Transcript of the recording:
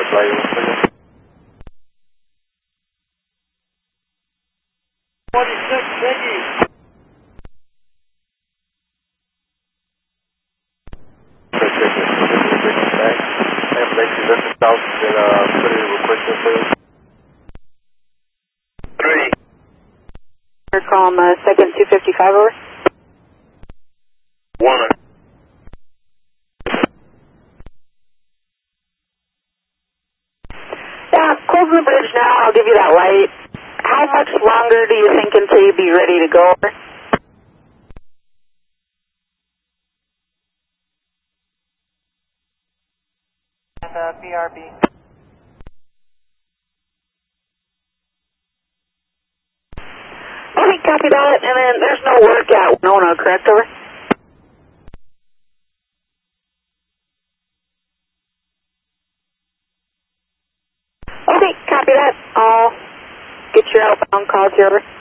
Flight 26, Peggy. You're calling second 255 over. 1. Yeah, closing the bridge now. I'll give you that light. How much longer do you think until you'd be ready to go? And BRB. Okay, copy that. And then there's no work at Winona, correct, over? Okay, copy that. I'll get your outbound calls here, over.